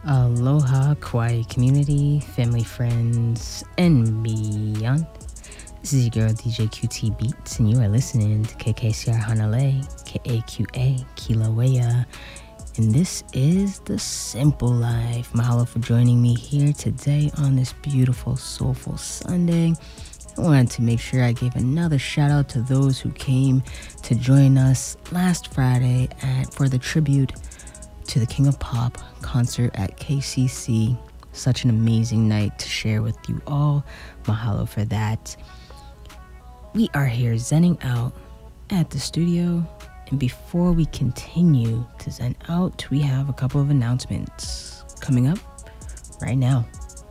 Aloha, Kauai community, family, friends, and beyond. This is your girl DJ QT Beats, and you are listening to KKCR Hanalei, KAQA, Kilauea, and this is The Simple Life. Mahalo for joining me here today on this beautiful, soulful Sunday. I wanted to make sure I gave another shout out to those who came to join us last Friday for the tribute to the King of Pop concert at KCC. Such an amazing night to share with you all. Mahalo for that. We are here zenning out at the studio, and before we continue to zen out, we have a couple of announcements coming up right now.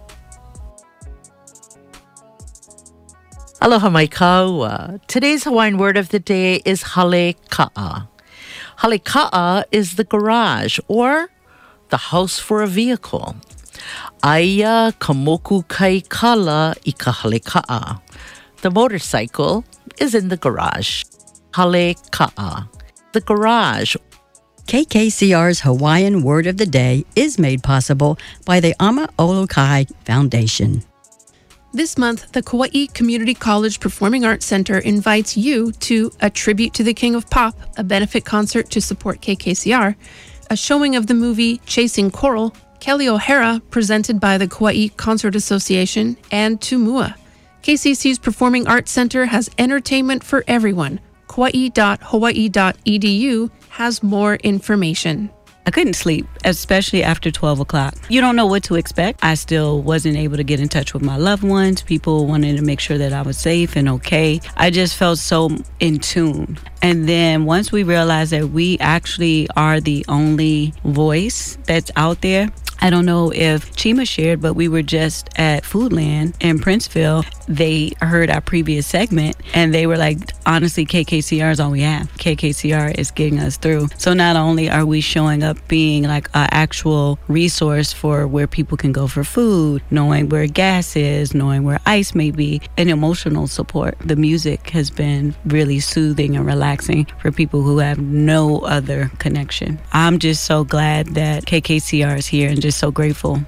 Aloha mai kaua. Today's Hawaiian word of the day is hale ka'a. Hale ka'a is the garage or the house for a vehicle. Aia ka moku kai kala I ka hale ka'a. The motorcycle is in the garage. Hale ka'a. The garage. KKCR's Hawaiian word of the day is made possible by the Ama Olokai Foundation. This month, the Kauai Community College Performing Arts Center invites you to A Tribute to the King of Pop, a benefit concert to support KKCR, a showing of the movie Chasing Coral, Kelly O'Hara, presented by the Kauai Concert Association, and Tumua. KCC's Performing Arts Center has entertainment for everyone. Kauai.hawaii.edu has more information. I couldn't sleep, especially after 12 o'clock. You don't know what to expect. I still wasn't able to get in touch with my loved ones. People wanted to make sure that I was safe and okay. I just felt so in tune. And then once we realized that we actually are the only voice that's out there, I don't know if Chima shared, but we were just at Foodland in Princeville. They heard our previous segment and they were like, honestly, KKCR is all we have. KKCR is getting us through. So not only are we showing up being like an actual resource for where people can go for food, knowing where gas is, knowing where ice may be, and emotional support. The music has been really soothing and relaxing for people who have no other connection. I'm just so glad that KKCR is here and just so grateful.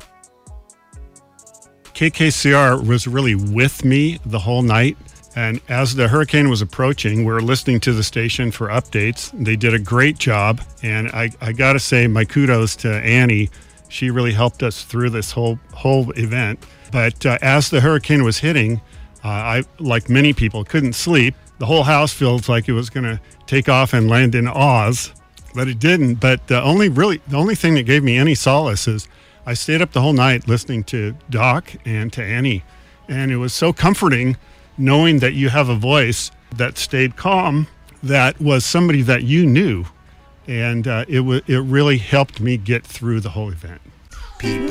KKCR was really with me the whole night. And as the hurricane was approaching, we were listening to the station for updates. They did a great job. And I got to say my kudos to Annie. She really helped us through this whole event. But as the hurricane was hitting, I, like many people, couldn't sleep. The whole house feels like it was going to take off and land in Oz, but it didn't. But the only thing that gave me any solace is I stayed up the whole night listening to Doc and to Annie. And it was so comforting knowing that you have a voice that stayed calm, that was somebody that you knew. And it really helped me get through the whole event. People